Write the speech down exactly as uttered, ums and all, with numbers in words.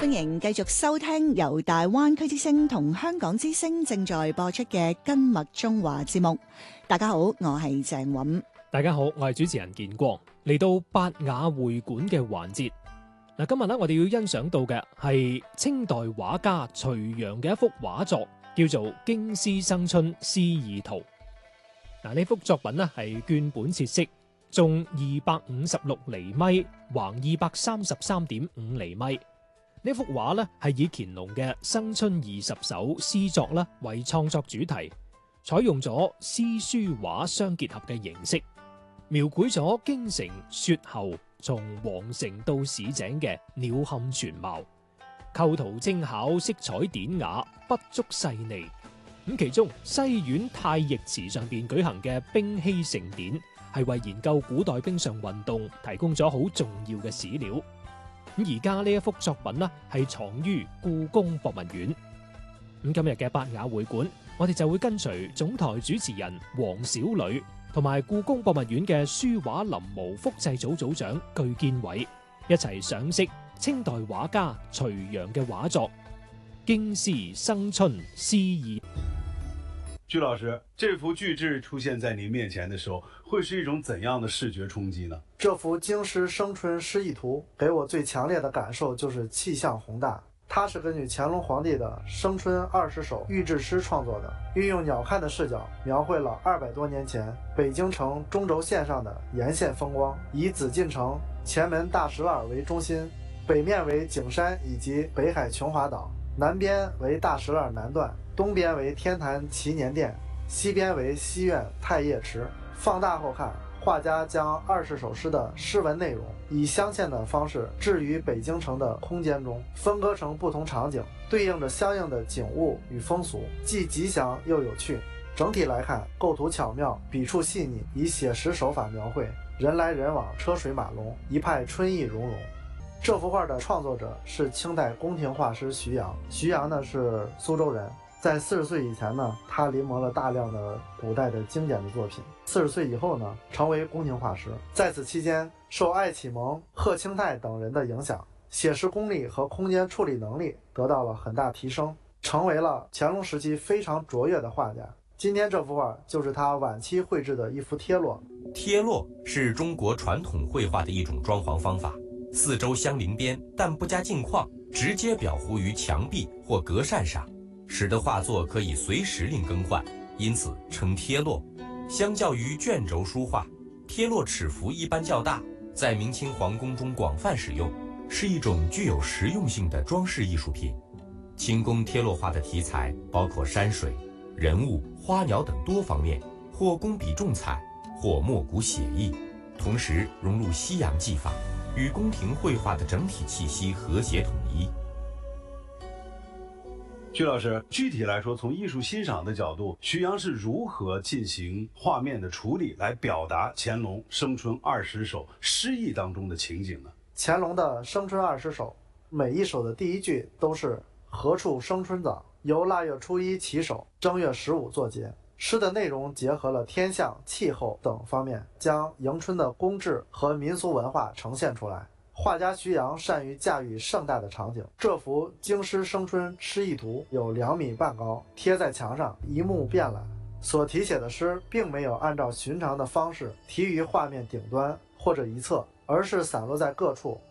歡迎繼續收聽由大灣區之聲同香港之聲正在播出嘅《根脈中華》節目。大家好，我係鄭韻。 大家好，我係主持人建光。嚟到八雅會館嘅環節，嗱，今日咧我哋要欣賞到嘅係清代畫家徐陽嘅一幅畫作，叫做《京師生春詩意圖》。嗱，呢幅作品咧係絹本切色，縱二百五十六厘米，橫二百三十三點五厘米。呢幅畫咧係以乾隆嘅《生春二十首》詩作啦為創作主題，採用咗詩書畫相結合嘅形式，描繪咗京城雪後從皇城到市井嘅鳥瞰全貌，構圖精巧，色彩典雅，筆觸細膩。咁其中西苑太液池上邊舉行嘅兵禧盛典，係為研究古代冰上運動提供咗好重要嘅史料。咁而家呢一幅作品呢，係藏於故宮博物院。咁今日嘅八雅會館，我哋就會跟隨總台主持人黃小呂同埋故宮博物院嘅書畫臨摹複製組組長具建偉一齊賞識清代畫家徐陽嘅畫作《京師生春詩意》。 具老師，這幅巨制出現在您面前的時候，會是一種怎樣的視覺衝擊呢？ 這幅《京師生春詩意圖》給我最強烈的感受就是氣象宏大。它是根據乾隆皇帝的《生春二十首》御制詩創作的，運用鳥瞰的視角，描繪了二百多年前北京城中軸線上的沿線風光。以紫禁城前門大石欄為中心，北面為景山以及北海瓊華島，南邊為大石欄南段，東邊為天壇祈年殿，西邊為西苑太液池。放大後看，畫家將二十首詩的詩文內容以鑲嵌的方式置於北京城的空間中，分割成不同場景，對應着相應的景物與風俗，既吉祥又有趣。整體來看，構圖巧妙，筆觸細膩，以寫實手法描繪人來人往，車水馬龍，一派春意融融。這幅畫的創作者是清代宮廷畫師徐陽，徐陽呢是蘇州人。在四十歲以前呢，他臨摹了大量的古代的經典的作品。四十歲以後呢，成為宮廷畫師。在此期間，受艾啟蒙、賀清泰等人的影響，寫實功力和空間處理能力得到了很大提升，成為了乾隆時期非常卓越的畫家。今天這幅畫就是他晚期繪製的一幅貼落。 貼落是中國傳統繪畫的一種裝潢方法，四周相鄰邊，但不加鏡框，直接裱糊於牆壁或隔扇上，使得畫作可以隨時令更換，因此稱貼落。相較於卷軸書畫，貼落尺幅一般較大，在明清皇宮中廣泛使用，是一種具有實用性的裝飾藝術品。清宮貼落畫的題材包括山水、人物、花鳥等多方面，或工筆重彩，或墨骨寫意，同時融入西洋技法，與宮廷繪畫的整體氣息和諧統一。 具老師，具體來說，從藝術欣賞的角度，徐陽是如何進行畫面的處理來表達乾隆《生春二十首》詩意當中的情景呢？ 乾隆的《生春二十首》每一首的第一句都是何處生春早，由臘月初一起手，正月十五作結。詩的內容結合了天象、氣候等方面，將迎春的宮制和民俗文化呈現出來。畫家徐陽善於駕馭盛大的場景，這幅《京師生春詩意圖》有兩米半高，貼在牆上，一目遍覽。所題寫的詩並沒有按照尋常的方式題於畫面頂端或者一側，而是散落在各處，